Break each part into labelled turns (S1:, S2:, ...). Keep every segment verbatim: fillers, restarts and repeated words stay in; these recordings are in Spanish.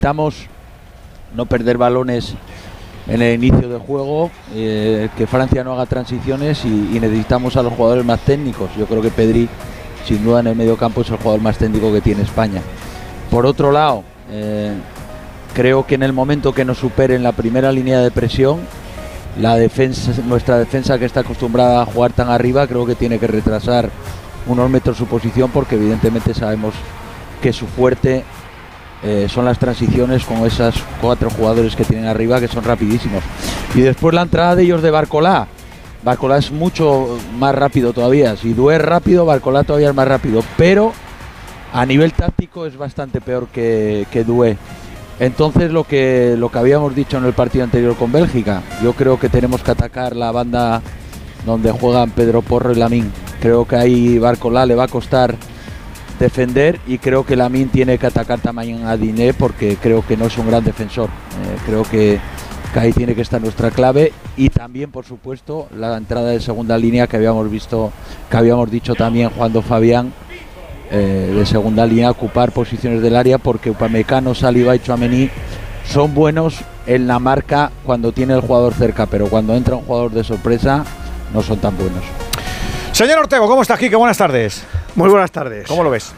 S1: necesitamos no perder balones en el inicio de juego, eh, que Francia no haga transiciones y, y necesitamos a los jugadores más técnicos. Yo creo que Pedri, sin duda, en el medio campo es el jugador más técnico que tiene España. Por otro lado, eh, creo que en el momento que nos superen la primera línea de presión, la defensa, nuestra defensa, que está acostumbrada a jugar tan arriba, creo que tiene que retrasar unos metros su posición, porque evidentemente sabemos que su fuerte eh, son las transiciones con esos cuatro jugadores que tienen arriba, que son rapidísimos. Y después la entrada de ellos de Barcolá. Barcolá es mucho más rápido todavía. Si Doué es rápido, Barcolá todavía es más rápido, pero a nivel táctico es bastante peor que, que Doué. Entonces, lo que, lo que habíamos dicho en el partido anterior con Bélgica, yo creo que tenemos que atacar la banda donde juegan Pedro Porro y Lamine. Creo que ahí Barcolá le va a costar defender, y creo que Lamine tiene que atacar también a Diné, porque creo que no es un gran defensor. Eh, creo que, que ahí tiene que estar nuestra clave, y también, por supuesto, la entrada de segunda línea que habíamos visto, que habíamos dicho también jugando Fabián, eh, de segunda línea, ocupar posiciones del área, porque Upamecano, Saliba y Tchouaméni son buenos en la marca cuando tiene el jugador cerca, pero cuando entra un jugador de sorpresa no son tan buenos.
S2: Señor Ortego, ¿cómo está, Quique? Buenas tardes.
S3: Muy buenas tardes.
S2: ¿Cómo lo ves?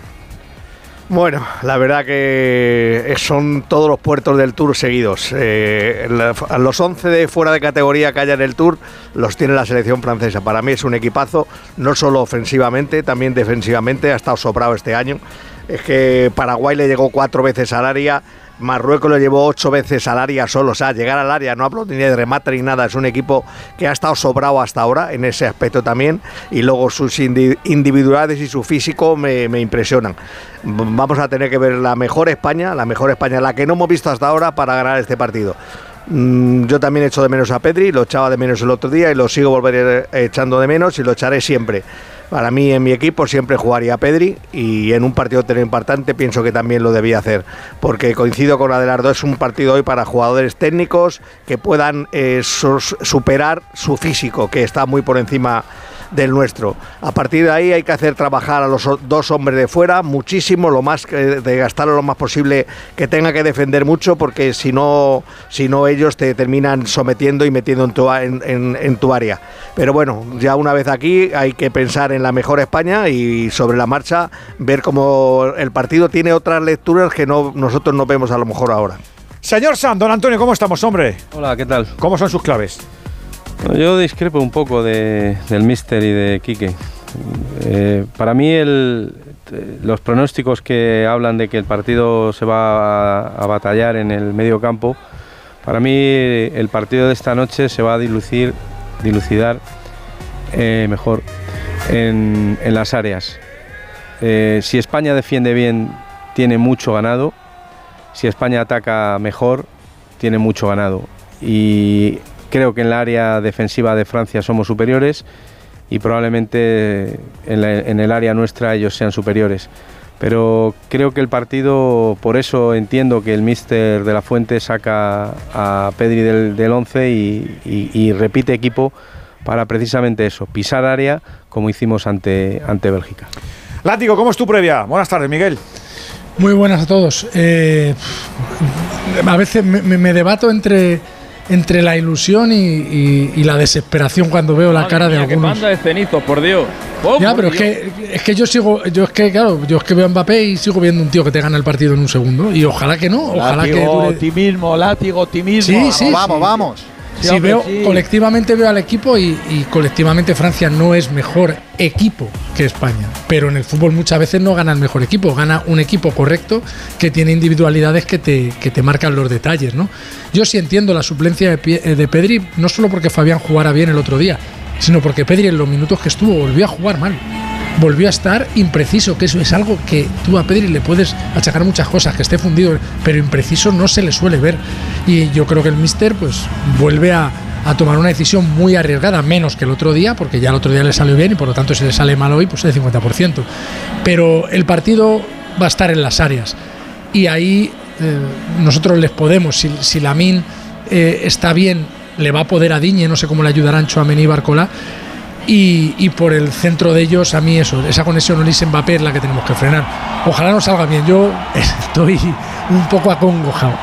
S3: Bueno, la verdad que son todos los puertos del Tour seguidos. Eh, la, los once de fuera de categoría que haya en el Tour los tiene la selección francesa. Para mí es un equipazo, no solo ofensivamente, también defensivamente. Ha estado sobrado este año. Es que Paraguay le llegó cuatro veces al área, Marruecos le llevó ocho veces al área solo. O sea, llegar al área, no hablo ni de remate ni nada. Es un equipo que ha estado sobrado hasta ahora en ese aspecto también. Y luego sus individualidades y su físico me, me impresionan. Vamos a tener que ver la mejor España, la mejor España, la que no hemos visto hasta ahora para ganar este partido. Yo también echo de menos a Pedri, lo echaba de menos el otro día y lo sigo volver echando de menos y lo echaré siempre. Para mí, en mi equipo siempre jugaría Pedri, y en un partido tan importante pienso que también lo debía hacer, porque coincido con Adelardo, es un partido hoy para jugadores técnicos que puedan eh, superar su físico, que está muy por encima del nuestro. A partir de ahí hay que hacer trabajar a los dos hombres de fuera muchísimo, lo más que, de gastarlo lo más posible, que tenga que defender mucho, porque si no, si no ellos te terminan sometiendo y metiendo en tu, en, en, en tu área. Pero bueno, ya una vez aquí hay que pensar en la mejor España y sobre la marcha ver cómo el partido tiene otras lecturas que no, nosotros no vemos a lo mejor ahora.
S2: Señor Sam, don Antonio, ¿cómo estamos, hombre?
S4: Hola, ¿qué tal?
S2: ¿Cómo son sus claves?
S4: Yo discrepo un poco de, del míster y de Quique. Eh, para mí el, los pronósticos que hablan de que el partido se va a, a batallar en el medio campo, para mí el partido de esta noche se va a dilucir, dilucidar eh, mejor en, en las áreas. Eh, si España defiende bien, tiene mucho ganado. Si España ataca mejor, tiene mucho ganado. Y creo que en la área defensiva de Francia somos superiores, y probablemente en, la, en el área nuestra ellos sean superiores. Pero creo que el partido, por eso entiendo que el míster de la Fuente saca a Pedri del, del once y, y, y repite equipo para precisamente eso, pisar área como hicimos ante, ante Bélgica.
S2: Látigo, ¿cómo es tu previa? Buenas tardes, Miguel.
S5: Muy buenas a todos. Eh, a veces me, me debato entre... entre la ilusión y, y, y la desesperación cuando veo la cara de algunos.
S6: ¡Qué banda de cenizos, por Dios! Oh,
S5: ya,
S6: por
S5: pero
S6: Dios.
S5: es que, es que yo sigo, yo es que claro, yo es que veo a Mbappé y sigo viendo un tío que te gana el partido en un segundo, y ojalá que no, ojalá
S1: látigo,
S5: que dure.
S1: optimismo, látigo, optimismo.
S5: Sí, sí,
S7: vamos,
S5: sí.
S7: vamos.
S5: Sí,
S1: Sí, hombre,
S5: veo,
S1: sí.
S5: colectivamente veo al equipo y, y colectivamente Francia no es mejor equipo que España, pero en el fútbol muchas veces no gana el mejor equipo, gana un equipo correcto que tiene individualidades que te, que te marcan los detalles, ¿no? Yo sí entiendo la suplencia de, Pie, de Pedri, no solo porque Fabián jugara bien el otro día, sino porque Pedri en los minutos que estuvo volvió a jugar mal. Volvió a estar impreciso, que eso es algo que tú a Pedri le puedes achacar muchas cosas, que esté fundido, pero impreciso no se le suele ver. Y yo creo que el míster pues vuelve a, a tomar una decisión muy arriesgada, menos que el otro día, porque ya el otro día le salió bien y por lo tanto si le sale mal hoy, pues es de cincuenta por ciento. Pero el partido va a estar en las áreas y ahí eh, nosotros les podemos, si, si Lamine eh, está bien, le va a poder a Digne, no sé cómo le ayudarán Tchouaméni y Barcolá. Y, y por el centro de ellos, a mí eso, esa conexión Olise-Mbappé es la que tenemos que frenar. Ojalá nos salga bien. Yo estoy un poco acongojado.